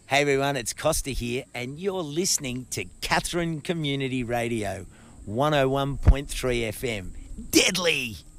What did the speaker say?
Hey everyone, it's Costa here, and you're listening to Katherine Community Radio, 101.3 FM. Deadly!